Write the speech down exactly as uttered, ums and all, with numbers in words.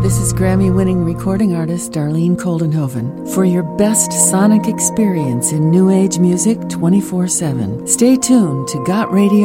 This is Grammy-winning recording artist Darlene Koldenhoven for your best sonic experience in New Age music twenty-four seven. Stay tuned to Got Radio.